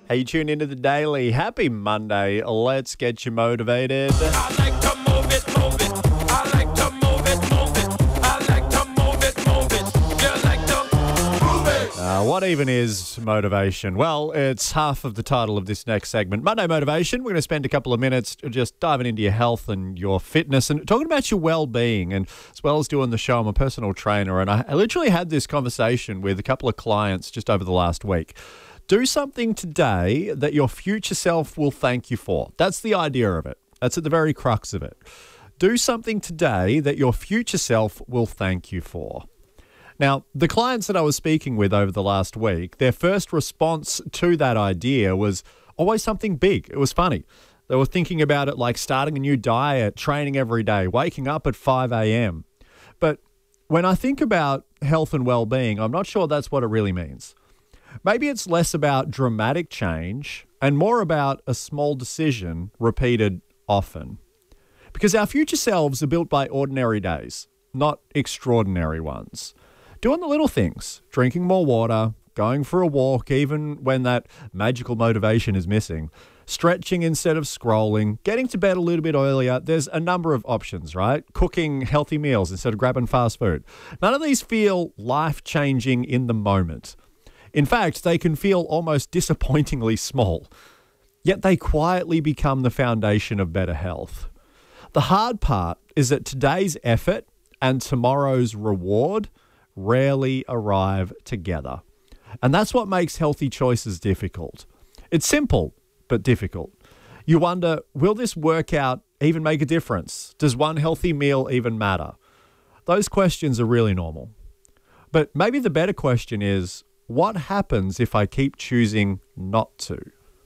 Hey, you tune into the Daily. Happy Monday. Let's get you motivated. I like to move it, move it. I like to move it, move it. I like to move it, move it. You like to move it. What even is motivation? Well, it's half of the title of this next segment. Monday Motivation. We're going to spend a couple of minutes just diving into your health and your fitness and talking about your well-being. And as well as doing the show, I'm a personal trainer, and I literally had this conversation with a couple of clients just over the last week. Do something today that your future self will thank you for. That's the idea of it. That's at the very crux of it. Do something today that your future self will thank you for. Now, the clients that I was speaking with over the last week, their first response to that idea was always something big. It was funny. They were thinking about it like starting a new diet, training every day, waking up at 5 a.m. But when I think about health and well-being, I'm not sure that's what it really means. Maybe it's less about dramatic change and more about a small decision repeated often. Because our future selves are built by ordinary days, not extraordinary ones. Doing the little things, drinking more water, going for a walk even when that magical motivation is missing, stretching instead of scrolling, getting to bed a little bit earlier. There's a number of options, right? Cooking healthy meals instead of grabbing fast food. None of these feel life-changing in the moment. In fact, they can feel almost disappointingly small, yet they quietly become the foundation of better health. The hard part is that today's effort and tomorrow's reward rarely arrive together. And that's what makes healthy choices difficult. It's simple, but difficult. You wonder, will this workout even make a difference? Does one healthy meal even matter? Those questions are really normal. But maybe the better question is, what happens if I keep choosing not to?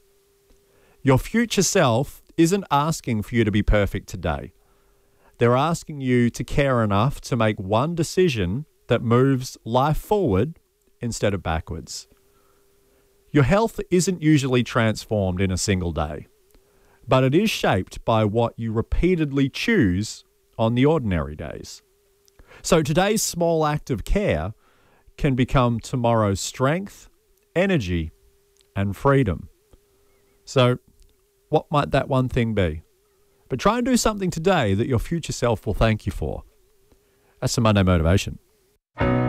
Your future self isn't asking for you to be perfect today. They're asking you to care enough to make one decision that moves life forward instead of backwards. Your health isn't usually transformed in a single day, but it is shaped by what you repeatedly choose on the ordinary days. So today's small act of care can become tomorrow's strength, energy, and freedom. So, what might that one thing be? But try and do something today that your future self will thank you for. That's the Monday Motivation.